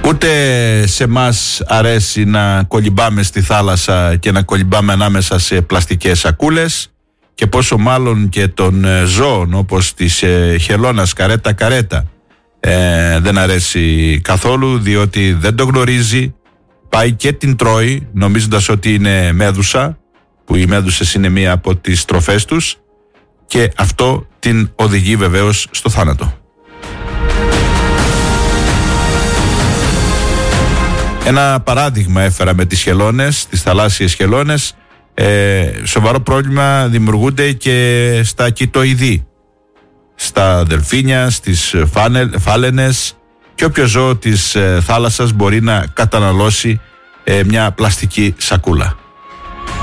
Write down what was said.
Ούτε σε μας αρέσει να κολυμπάμε στη θάλασσα και να κολυμπάμε ανάμεσα σε πλαστικές σακούλες, και πόσο μάλλον και των ζώων όπως της χελώνας καρέτα δεν αρέσει καθόλου, διότι δεν το γνωρίζει, πάει και την τρώει νομίζοντας ότι είναι μέδουσα, που οι μέδουσες είναι μία από τις τροφές τους, και αυτό την οδηγεί βεβαίως στο θάνατο. Ένα παράδειγμα έφερα με τις χελώνες, τις θαλάσσιες χελώνες. Σοβαρό πρόβλημα δημιουργούνται και στα κητοειδή, στα δελφίνια, στις φάλαινες, και όποιο ζώο της θάλασσας μπορεί να καταναλώσει μια πλαστική σακούλα.